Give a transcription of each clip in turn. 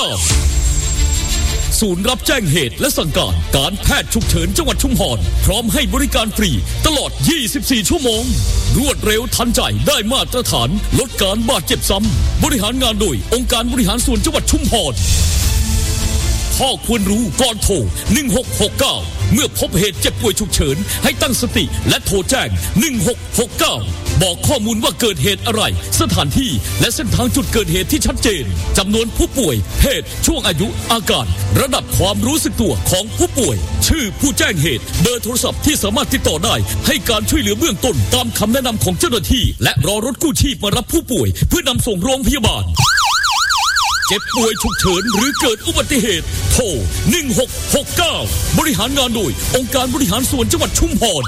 ศูนย์รับแจ้งเหตุและสั่งการแพทย์ฉุกเฉินจังหวัดชุมพรพร้อมให้บริการฟรีตลอด 24 ชั่วโมงรวดเร็วทันใจได้มาตรฐานลดการบาดเจ็บซ้ำบริหารงานโดยองค์การบริหารส่วนจังหวัดชุมพรข้อควรรู้ก่อนโทร1669เมื่อพบเหตุเจ็บป่วยฉุกเฉินให้ตั้งสติและโทรแจ้ง1669บอกข้อมูลว่าเกิดเหตุอะไรสถานที่และเส้นทางจุดเกิดเหตุที่ชัดเจนจำนวนผู้ป่วยเพศช่วงอายุอาการระดับความรู้สึกตัวของผู้ป่วยชื่อผู้แจ้งเหตุเบอร์โทรศัพท์ที่สามารถติดต่อได้ให้การช่วยเหลือเบื้องต้นตามคำแนะนำของเจ้าหน้าที่และรอรถกู้ชีพมารับผู้ป่วยเพื่อนำส่งโรงพยาบาลเจ็บป่วยฉุกเฉินหรือเกิดอุบัติเหตุโทร1669บริหารงานโดยองค์การบริหารส่วนจังหวัดชุมพร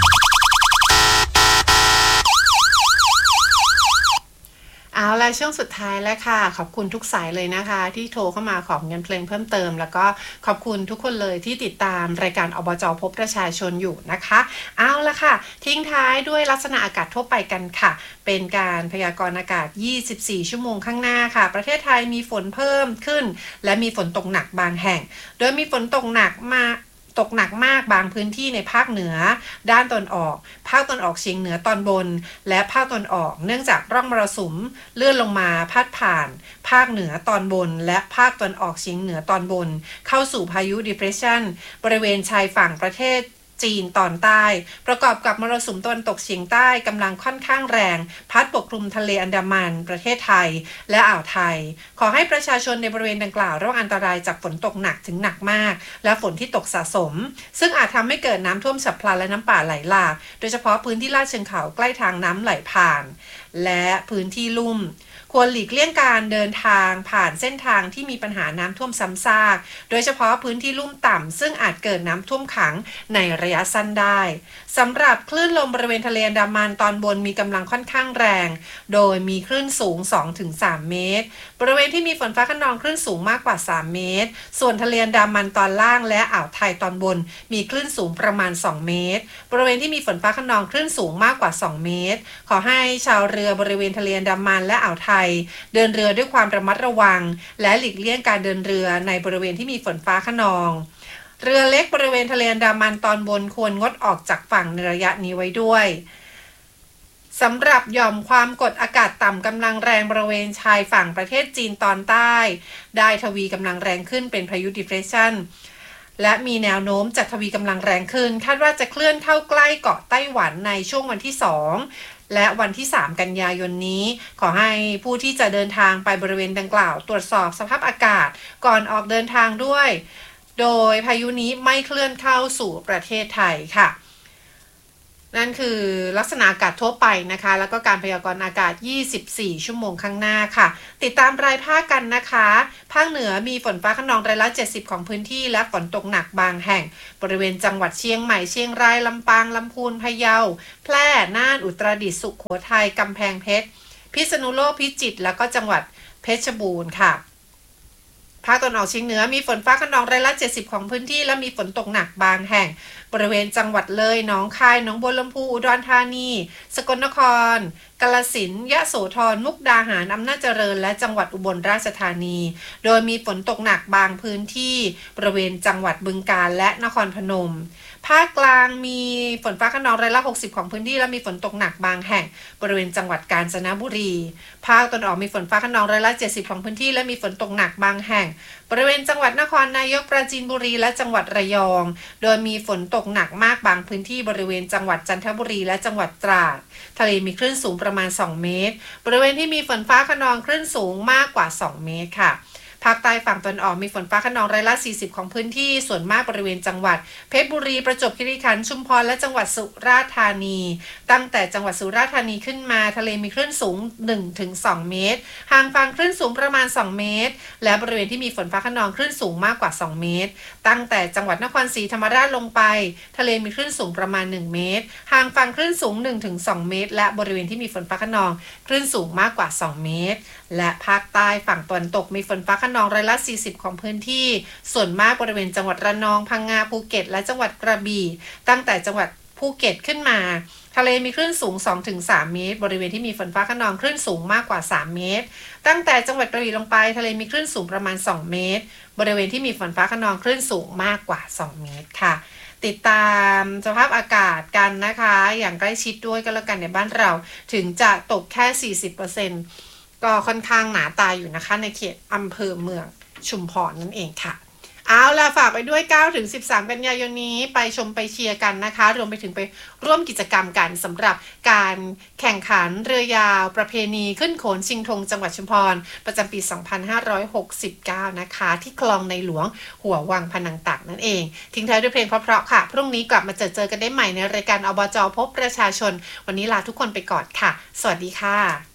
เอาละช่วงสุดท้ายแล้วค่ะขอบคุณทุกสายเลยนะคะที่โทรเข้ามาขอเงินเพลงเพิ่มเติมแล้วก็ขอบคุณทุกคนเลยที่ติดตามรายการอบจ.พบประชาชนอยู่นะคะเอาละค่ะทิ้งท้ายด้วยลักษณะอากาศทั่วไปกันค่ะเป็นการพยากรณ์อากาศ24ชั่วโมงข้างหน้าค่ะประเทศไทยมีฝนเพิ่มขึ้นและมีฝนตกหนักบางแห่งโดยมีฝนตกหนักมากบางพื้นที่ในภาคเหนือด้านตะวันออกภาคตะวันออกเฉียงเหนือตอนบนและภาคตะวันออกเนื่องจากร่องมรสุมเลื่อนลงมาพาดผ่านภาคเหนือตอนบนและภาคตะวันออกเฉียงเหนือตอนบนเข้าสู่พายุ depression บริเวณชายฝั่งประเทศจีนตอนใต้ประกอบกับมรสุมตะวันตกเฉียงใต้กำลังค่อนข้างแรงพัดปกคลุมทะเลอันดามันประเทศไทยและอ่าวไทยขอให้ประชาชนในบริเวณดังกล่าวระวังอันตรายจากฝนตกหนักถึงหนักมากและฝนที่ตกสะสมซึ่งอาจทำให้เกิดน้ำท่วมฉับพลันและน้ำป่าไหลหลากโดยเฉพาะพื้นที่ลาดเชิงเขาใกล้ทางน้ำไหลผ่านและพื้นที่ลุ่มควรหลีกเลี่ยงการเดินทางผ่านเส้นทางที่มีปัญหาน้ำท่วมซ้ำซากโดยเฉพาะพื้นที่ลุ่มต่ำซึ่งอาจเกิดน้ำท่วมขังในระยะสั้นได้สำหรับคลื่นลมบริเวณทะเลอันดามันตอนบนมีกำลังค่อนข้างแรงโดยมีคลื่นสูง 2-3 เมตรบริเวณที่มีฝนฟ้าคะนองคลื่นสูงมากกว่า3เมตรส่วนทะเลอันดามันตอนล่างและอ่าวไทยตอนบนมีคลื่นสูงประมาณ2เมตรบริเวณที่มีฝนฟ้าคะนองคลื่นสูงมากกว่า2เมตรขอให้ชาวเรือบริเวณทะเลอันดามันและอ่าวไทยเดินเรือด้วยความระมัดระวังและหลีกเลี่ยงการเดินเรือในบริเวณที่มีฝนฟ้าคะนองเรือเล็กบริเวณทะเลอันดามันตอนบนควรงดออกจากฝั่งในระยะนี้ไว้ด้วยสำหรับหย่อมความกดอากาศต่ำกำลังแรงบริเวณชายฝั่งประเทศจีนตอนใต้ได้ทวีกำลังแรงขึ้นเป็นพายุ depression และมีแนวโน้มจะทวีกำลังแรงขึ้นคาดว่าจะเคลื่อนเข้าใกล้เกาะไต้หวันในช่วงวันที่2และวันที่3กันยายนนี้ขอให้ผู้ที่จะเดินทางไปบริเวณดังกล่าวตรวจสอบสภาพอากาศก่อนออกเดินทางด้วยโดยพายุนี้ไม่เคลื่อนเข้าสู่ประเทศไทยค่ะนั่นคือลักษณะอากาศทั่วไปนะคะแล้วก็การพยากรณ์อากาศ24ชั่วโมงข้างหน้าค่ะติดตามรายภาคกันนะคะภาคเหนือมีฝนฟ้าคะนองร้อยละ70ของพื้นที่และฝนตกหนักบางแห่งบริเวณจังหวัดเชียงใหม่เชียงรายลำปางลำพูนพะเยาแพร่น่านอุตรดิตถ์สุโขทัยกำแพงเพชรพิษณุโลกพิจิตรแล้วก็จังหวัดเพชรบูรณ์ค่ะภาคตะวันออกเฉียงเหนือมีฝนฟ้าคะนองร้อยละ70ของพื้นที่และมีฝนตกหนักบางแห่งบริเวณจังหวัดเลยหนองคายหนองบัวลำพูอุดรธานีสกลนครกาฬสินธุ์ยะโสธรมุกดาหารอำนาจเจริญและจังหวัดอุบลราชธานีโดยมีฝนตกหนักบางพื้นที่บริเวณจังหวัดบึงกาฬและนครพนมภาคกลางมีฝนฟ้าคะนองร้อยละ60ของพื้นที่และมีฝนตกหนักบางแห่งบริเวณจังหวัดกาญจนบุรีภาคตะวันออกมีฝนฟ้าคะนองร้อยละ70ของพื้นที่และมีฝนตกหนักบางแห่งบริเวณจังหวัดนครนายกปราจีนบุรีและจังหวัดระยองโดยมีฝนตกหนักมากบางพื้นที่บริเวณจังหวัดจันทบุรีและจังหวัดตราดทะเลมีคลื่นสูงประมาณ2เมตรบริเวณที่มีฝนฟ้าคะนองคลื่นสูงมากกว่า2เมตรค่ะภาคใต้ฝั่งตะวันออกมีฝนฟ้าคะนองร้อยละ40ของพื้นที่ส่วนมากบริเวณจังหวัดเพชรบุรีประจวบคีรีขันธ์ชุมพรและจังหวัดสุราษฎร์ธานีตั้งแต่จังหวัดสุราษฎร์ธานีขึ้นมาทะเลมีคลื่นสูง 1-2 เมตรห่างฝั่งคลื่นสูงประมาณ2เมตรและบริเวณที่มีฝนฟ้าคะนองคลื่นสูงมากกว่า2เมตรตั้งแต่จังหวัดนครศรีธรรมราชลงไปทะเลมีคลื่นสูงประมาณ1เมตรห่างฝั่งคลื่นสูง 1-2 เมตรและบริเวณที่มีฝนฟ้าคะนองคลื่นสูงมากกว่า2เมตรและภาคใต้ฝั่งตะวันตกมีฝนฟ้าคะนองร้อยละ40ของพื้นที่ส่วนมากบริเวณจังหวัดระนองพังงาภูเก็ตและจังหวัดกระบี่ตั้งแต่จังหวัดภูภูเก็ตขึ้นมาทะเลมีคลื่นสูง 2-3 เมตรบริเวณที่มีฝนฟ้าคะนองคลื่นสูงมากกว่า3 เมตรตั้งแต่จังหวัดกระบี่ลงไปทะเลมีคลื่นสูงประมาณ2 เมตรบริเวณที่มีฝนฟ้าคะนองคลื่นสูงมากกว่า2 เมตรค่ะติดตามสภาพอากาศกันนะคะอย่างใกล้ชิดด้วยก็แล้วกันในบ้านเราถึงจะตกแค่ 40%ก็ค่อนข้างหนาตาอยู่นะคะในเขตอำเภอเมืองชุมพรนั่นเองค่ะเอาล่ะฝากไปด้วย 9-13 กันยายนนี้ไปชมไปเชียร์กันนะคะรวมไปถึงไปร่วมกิจกรรมกันสำหรับการแข่งขันเรือยาวประเพณีขึ้นโขนชิงธงจังหวัดชุมพรประจำปี 2569 นะคะที่คลองในหลวงหัววังพนังตักนั่นเองทิ้งท้ายด้วยเพลงเพราะๆค่ะพรุ่งนี้กลับมาเจอกันได้ใหม่ในรายการอบจ.พบประชาชนวันนี้ลาทุกคนไปก่อนค่ะสวัสดีค่ะ